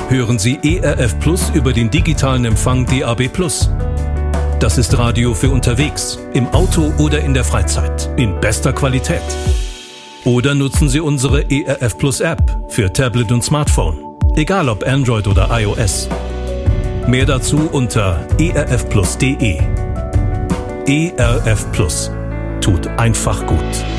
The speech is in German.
hören Sie ERF Plus über den digitalen Empfang DAB+. Das ist Radio für unterwegs, im Auto oder in der Freizeit, in bester Qualität. Oder nutzen Sie unsere ERF Plus App für Tablet und Smartphone, egal ob Android oder iOS. Mehr dazu unter erfplus.de. ERF Plus tut einfach gut.